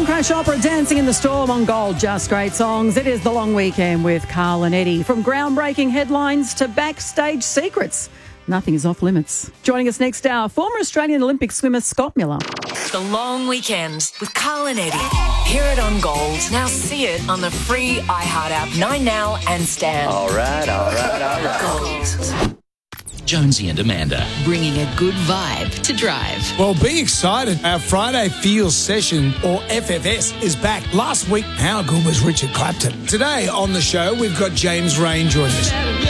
Gun Crash Opera dancing in the storm on Gold. Just great songs. It is the long weekend with Carl and Eddie. From groundbreaking headlines to backstage secrets, nothing is off limits. Joining us next hour, former Australian Olympic swimmer Scott Miller. The long weekend with Carl and Eddie. Hear it on Gold. Now see it on the free iHeart app, 9Now and Stan. All right. Gold. Jonesy and Amanda, bringing a good vibe to drive. Well, be excited. Our Friday Feels session, or FFS, is back. Last week, how good was Richard Clapton? Today on the show, we've got James Rain joining us.